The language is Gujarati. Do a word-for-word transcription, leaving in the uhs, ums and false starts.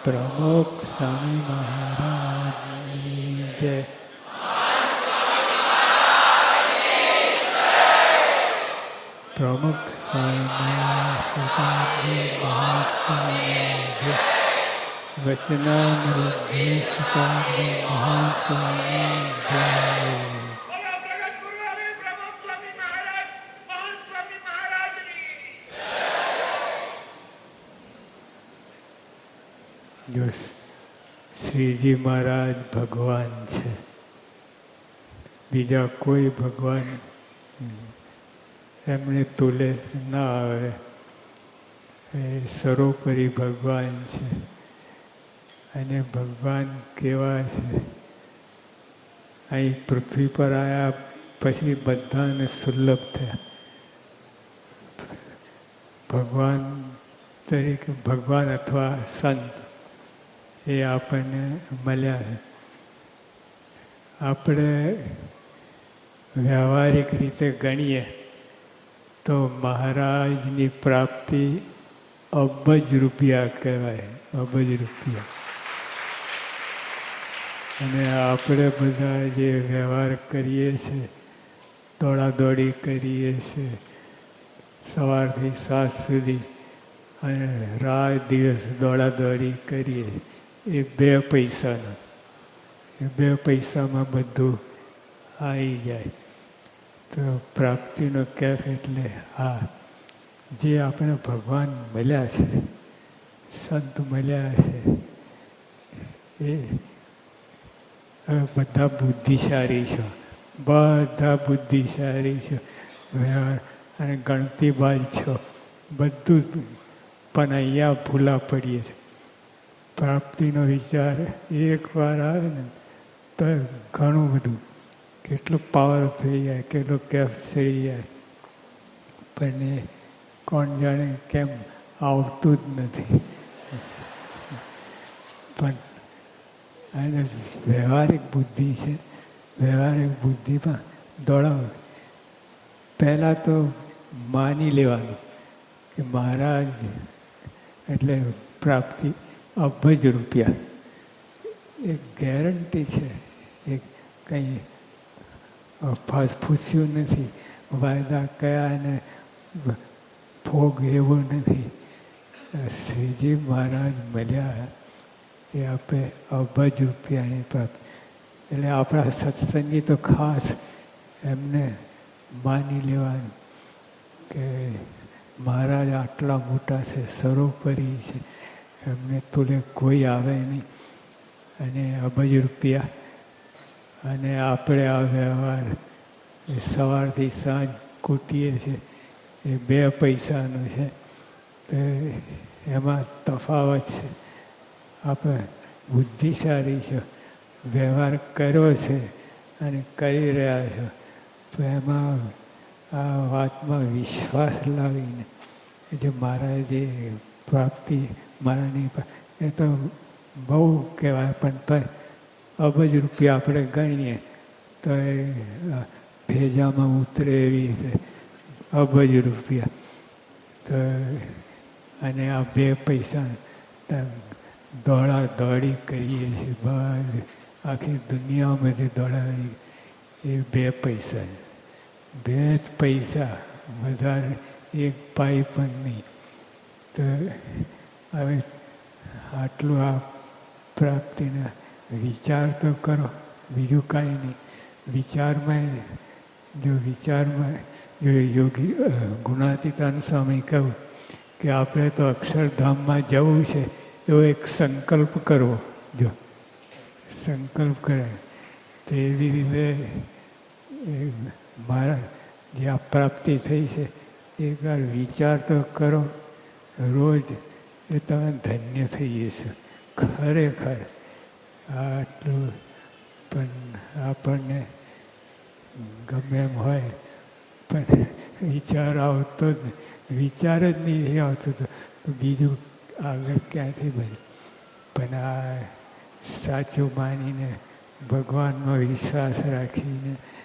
પ્રમુખ સ્વામી મહારાજની જય. પ્રમુખ સ્વામી મહાસ્વામી વચનામૃત સ્વામી મહાસ્વામી જય. જો શ્રીજી મહારાજ ભગવાન છે, બીજા કોઈ ભગવાન એમને તુલે ના આવે. એ સર્વોપરી ભગવાન છે. અને ભગવાન કેવા છે, અહીં પૃથ્વી પર આવ્યા પછી બધાને સુલભ થયા. ભગવાન તરીકે ભગવાન અથવા સંત એ આપણને મળ્યા છે. આપણે વ્યવહારિક રીતે ગણીએ તો મહારાજની પ્રાપ્તિ અબજ રૂપિયા કહેવાય, અબજ રૂપિયા. અને આપણે બધા જે વ્યવહાર કરીએ છીએ, દોડાદોડી કરીએ છીએ સવારથી સાંજ સુધી, અને રાત દિવસ દોડાદોડી કરીએ, એ બે પૈસાનો, એ બે પૈસામાં બધું આવી જાય. તો પ્રાપ્તિનો કેફ એટલે હા, જે આપણે ભગવાન મળ્યા છે, સંત મળ્યા છે, એ હવે બધા બુદ્ધિશાળી છો, બધા બુદ્ધિશાળી છો, વ્યવહાર અને ગણતીબાજ છો, બધું. પણ અહીંયા ભૂલા પડીએ છીએ. પ્રાપ્તિનો વિચાર એક વાર આવે ને તો ઘણું બધું, કેટલું પાવર થઈ જાય, કેટલું કેફ થઈ જાય. પણ એ કોણ જાણે કેમ આવતું જ નથી. પણ અને વ્યવહારિક બુદ્ધિ છે, વ્યવહારિક બુદ્ધિમાં દોડાવ. પહેલાં તો માની લેવાનું કે મહારાજ એટલે પ્રાપ્તિ અબજ રૂપિયા, એક ગેરંટી છે. એક કંઈ ફૂસ્યું નથી, વાયદા કયા ને ભોગ એવો નથી. શ્રીજી મહારાજ મળ્યા એ આપણે અબજ રૂપિયાની પ્રાપ્તિ. એટલે આપણા સત્સંગી તો ખાસ એમને માની લેવાનું કે મહારાજ આટલા મોટા છે, સર્વોપરી છે, એમને તુલે કોઈ આવે નહીં. અને અબજ રૂપિયા, અને આપણે આ વ્યવહાર એ સવારથી સાંજ કૂટીએ છીએ, એ બે પૈસાનું છે. તો એમાં તફાવત છે. આપણે બુદ્ધિશાળી છો, વ્યવહાર કર્યો છે અને કરી રહ્યા છો, તો એમાં આ વાતમાં વિશ્વાસ લાવીને જે મહારાજે પ્રાપ્તિ મારાની એ તો બહુ કહેવાય. પણ તો અબજ રૂપિયા આપણે ગણીએ તો એ ભેજામાં ઉતરે એવી છે અબજ રૂપિયા. તો અને આ બે પૈસા દોડા દોડી કરીએ છીએ, બસ આખી દુનિયામાંથી દોડાડી, એ બે પૈસા, બે જ પૈસા, વધારે એક પાઈ પણ નહીં. તો હવે આટલું આ પ્રાપ્તિના વિચાર તો કરો, બીજું કાંઈ નહીં. વિચારમાં જો વિચારમાં જો યોગી ગુણાતીતાન સ્વામી કહ્યું કે આપણે તો અક્ષરધામમાં જવું છે, એવો એક સંકલ્પ કરવો. જો સંકલ્પ કરે તો એવી રીતે મારા જે આ પ્રાપ્તિ થઈ છે, એક વાર વિચાર તો કરો રોજ, એ તમે ધન્ય થઈ જશો ખરેખર. આટલું પણ આપણને ગમે એમ હોય, પણ વિચાર આવતો જ વિચાર જ નહીં આવતો તો બીજું આગળ ક્યાંથી બને. પણ આ સાચું માનીને ભગવાનમાં વિશ્વાસ રાખીને